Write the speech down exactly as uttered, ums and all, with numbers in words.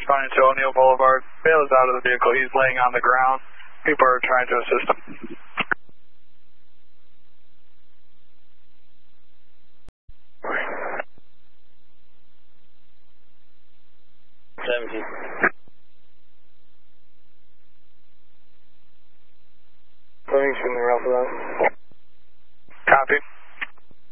responding to O'Neill Boulevard. Bale is out of the vehicle. He's laying on the ground. People are trying to assist him. seventeen. Fleming's from the Ralph eleven.